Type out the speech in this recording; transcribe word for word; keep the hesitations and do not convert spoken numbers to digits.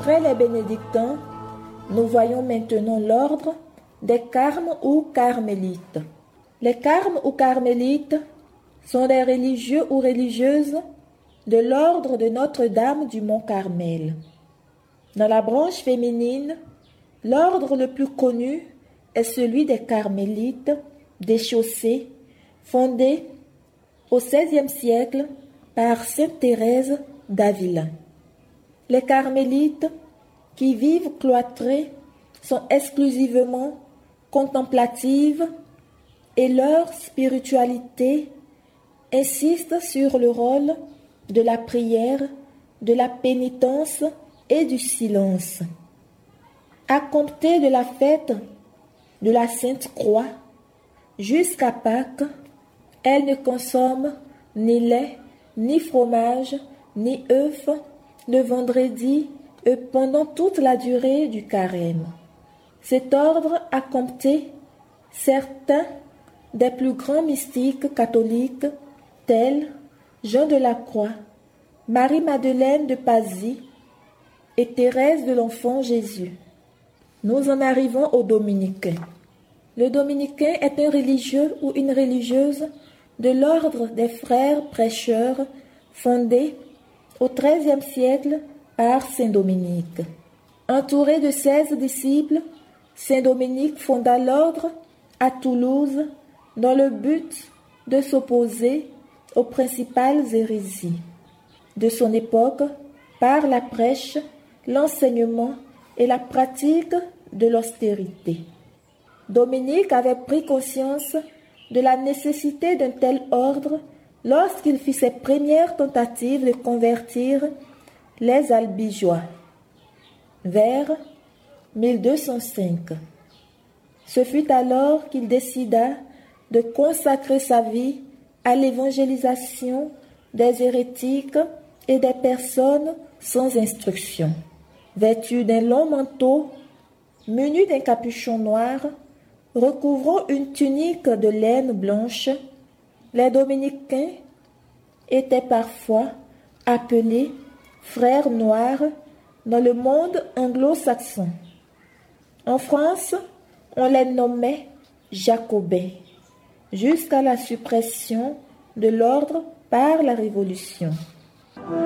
Après les bénédictins, nous voyons maintenant l'ordre des carmes ou carmélites. Les carmes ou carmélites sont des religieux ou religieuses de l'ordre de Notre-Dame du Mont-Carmel. Dans la branche féminine, l'ordre le plus connu est celui des carmélites déchaussés, fondé au seizième siècle par sainte Thérèse d'Avila. Les carmélites qui vivent cloîtrées sont exclusivement contemplatives et leur spiritualité insiste sur le rôle de la prière, de la pénitence et du silence. À compter de la fête de la Sainte Croix jusqu'à Pâques, elles ne consomment ni lait, ni fromage, ni œufs le vendredi et pendant toute la durée du carême. Cet ordre a compté certains des plus grands mystiques catholiques tels Jean de la Croix, Marie-Madeleine de Pazzi et Thérèse de l'Enfant Jésus. Nous en arrivons aux dominicains. Le dominicain est un religieux ou une religieuse de l'ordre des frères prêcheurs fondé au treizième siècle par saint Dominique. Entouré de seize disciples, saint Dominique fonda l'ordre à Toulouse dans le but de s'opposer aux principales hérésies de son époque par la prêche, l'enseignement et la pratique de l'austérité. Dominique avait pris conscience de la nécessité d'un tel ordre lorsqu'il fit ses premières tentatives de convertir les Albigeois vers mille deux cent cinq. Ce fut alors qu'il décida de consacrer sa vie à l'évangélisation des hérétiques et des personnes sans instruction. Vêtus d'un long manteau, munis d'un capuchon noir, recouvrant une tunique de laine blanche, les dominicains étaient parfois appelés frères noirs dans le monde anglo-saxon. En France, on les nommait jacobins, jusqu'à la suppression de l'ordre par la Révolution.